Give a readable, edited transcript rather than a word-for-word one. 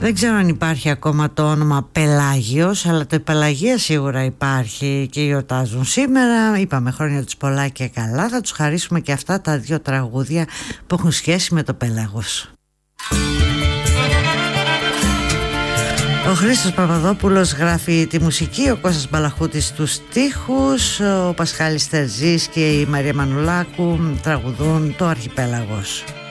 Δεν ξέρω αν υπάρχει ακόμα το όνομα Πελάγιος, αλλά το Πελαγία σίγουρα υπάρχει και γιορτάζουν σήμερα. Είπαμε χρόνια τους πολλά και καλά. Θα τους χαρίσουμε και αυτά τα δύο τραγούδια που έχουν σχέση με το πέλαγος. Ο Χρήστος Παπαδόπουλος γράφει τη μουσική, ο Κώστας Μπαλαχούτης τους στίχους, ο Πασχάλης Τερζής και η Μαρία Μανουλάκου τραγουδούν το Αρχιπέλαγος.